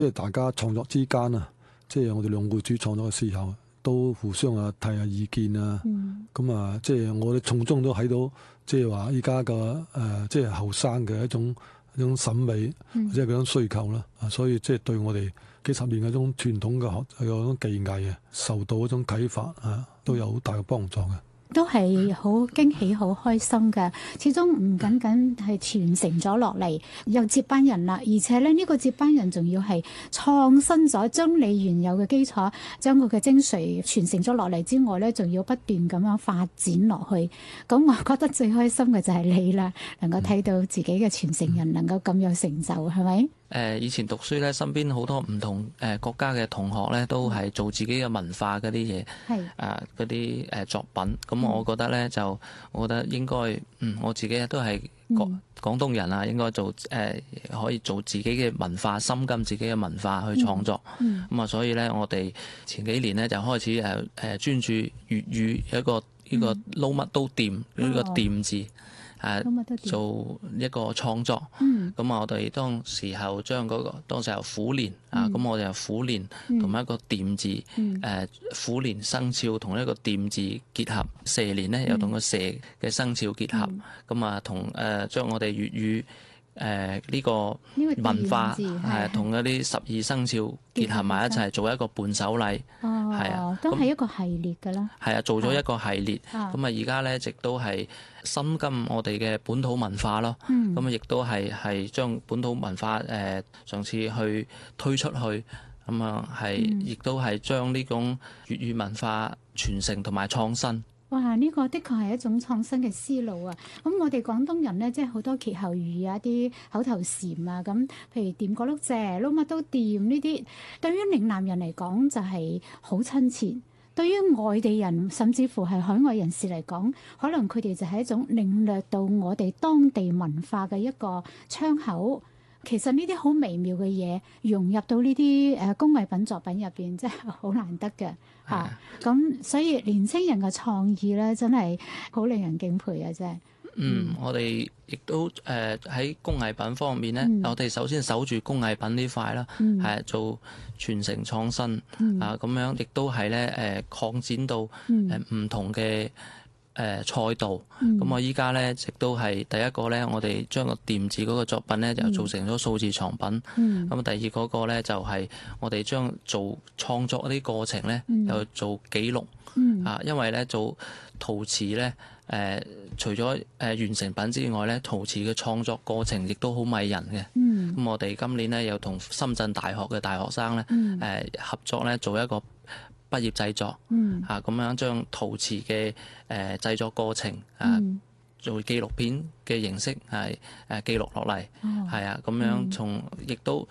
即係大家創作之間啊，即係我哋兩個主創作嘅時候，都互相提下意見啊。咁即係我哋從中都睇到，即係話依家嘅即係後生嘅一種審美，或者係嗰種需求啦。所以即係對我哋幾十年嗰種傳統嘅嗰種技藝啊，受到嗰種啟發啊，都有好大嘅幫助嘅。 都係好驚喜、好開心嘅。始終唔僅僅係傳承咗落嚟，有接班人啦，而且咧呢個接班人仲要係創新咗，將你原有嘅基礎，將佢嘅精髓傳承咗落嚟之外咧，仲要不斷咁樣發展落去。咁我覺得最開心嘅就係你啦，能夠睇到自己嘅傳承人能夠咁有成就，係咪？ 以前讀書咧，身邊好多唔同國家嘅同學咧，都係做自己嘅文化嗰啲嘢，嗰啲作品。咁我覺得咧，我覺得應該，我自己都係廣東人啊，應該做可以做自己嘅文化，深耕自己嘅文化去創作。咁所以咧，我哋前幾年咧就開始專注粵語一個呢個撈乜都掂呢個掂字。做一個創作，咁我哋當時候將當時候虎年咁我哋由虎年同埋一個掂字，虎年生肖同一個掂字結合，蛇年呢又同個蛇嘅生肖結合，咁同將我哋粵語呢個文化同嗰啲12生肖結合埋一齊，做一個伴手禮， 都係一個系列㗎啦。 做咗一個系列，咁而家咧直都係深耕我哋嘅本土文化咯。咁亦都係將本土文化嘗試去推出去，亦都係將呢種粵語文化傳承同埋創新。 哇！呢個的確係一種創新嘅思路啊！咁我哋廣東人呢，即係好多歇後語啊、啲口頭禪啊，咁譬如掂過碌蔗、撈乜都掂呢啲，對於嶺南人嚟講就係好親切；對於外地人甚至乎係海外人士嚟講，可能佢哋就係一種領略到我哋當地文化嘅一個窗口。其實呢啲好微妙嘅嘢融入到呢啲工藝品作品入邊，真係好難得嘅嚇。咁所以年輕人嘅創意咧，真係好令人敬佩啊！真係。 我哋亦都喺工藝品方面咧，我哋首先守住工藝品呢塊啦，係做傳承創新咁樣，亦都係咧擴展到唔同嘅賽道。咁我依家咧亦都係第一個咧，我哋將個掂字嗰個作品咧就做成咗數字藏品。咁第二嗰個咧就係我哋將做創作嗰啲過程咧又做記錄。因為咧做陶瓷咧除咗完成品之外咧，陶瓷嘅創作過程亦都好迷人嘅。咁我哋今年咧又同深圳大學嘅大學生咧合作咧做一個畢業製作，咁樣將陶瓷嘅製作過程做紀錄片嘅形式記錄落嚟，咁樣亦都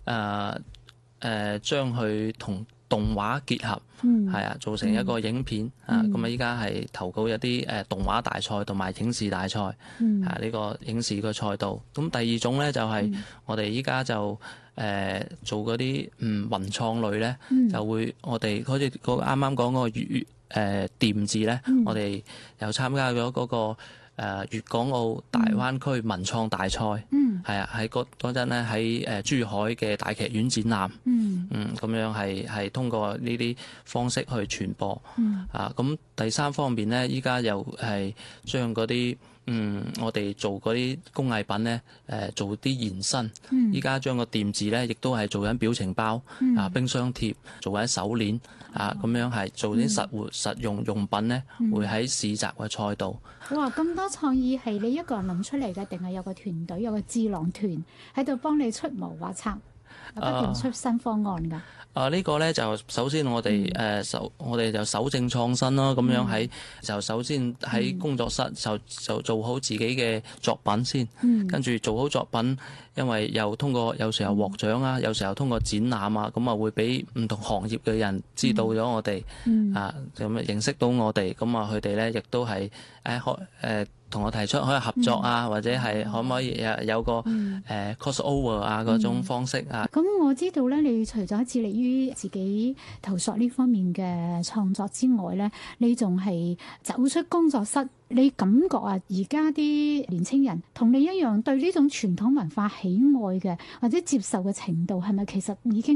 將佢同動畫結合，做成一個影片。咁依家係投稿一啲動畫大賽同埋影視大賽，呢個影視個賽道。咁第二種咧就係我哋依家就做嗰啲文創類咧，就會我哋好似啱啱講嗰個粵掂字咧，我哋又參加咗嗰個粵港澳大灣區文創大賽，喺嗰陣咧喺珠海嘅大劇院展覽，咁樣係通過呢啲方式去傳播。咁第三方面咧，依家又係將嗰啲我哋做嗰啲工藝品咧，做啲延伸。依家將個掂字咧，亦都係做緊表情包、冰箱貼，做緊手鏈，咁樣係做啲實用用品咧，會喺市集嘅賽道。 哇！咁多創意係你一個人諗出嚟嘅，定係有個團隊、有個智囊團喺度幫你出謀劃策，不斷出新方案㗎？ 呢個咧就首先我哋我哋就守正創新咯，咁樣就首先喺工作室就做好自己嘅作品先，跟住做好作品，因為又通過有時候獲獎啊，有時候通過展覽啊，咁啊會俾唔同行業嘅人知道咗我哋，咁認識到我哋，咁啊佢哋咧亦都係同我提出可以合作啊，或者係可唔可以有個cross over 啊嗰種方式啊。 咁我知道咧，你除咗致力於自己投塑呢方面嘅創作之外咧，你仲係走出工作室。你感覺啊，而家啲年青人同你一樣對呢種傳統文化喜愛嘅或者接受嘅程度，係咪其實已經